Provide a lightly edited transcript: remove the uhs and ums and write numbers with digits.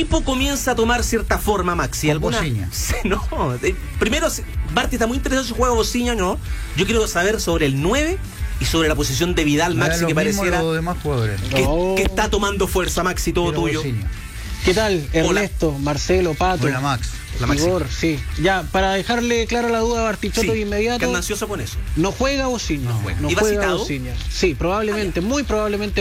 equipo comienza a tomar cierta forma, Maxi. Con ¿Alguna? Bociña. No, primero, Barty está muy interesado si juega Bociña o no. Yo quiero saber sobre el 9 y sobre la posición de Vidal, Maxi, que pareciera los demás jugadores. que está tomando fuerza, Maxi, todo Quiero tuyo. Bociña. ¿Qué tal? Ernesto, Marcelo, Pato, Hola, Max. La Maxi. Igor, sí. Ya, para dejarle clara la duda a Bartichotto Sí, de que inmediato, anda ansioso con eso. No juega Bociña. No juega. No ¿Y va juega citado? Bociña. Sí, probablemente, muy probablemente